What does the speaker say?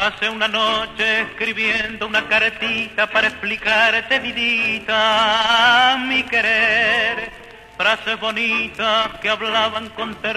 Pasé una noche escribiendo una cartita para explicarte, vidita, mi querer. Frases bonitas que hablaban con ternura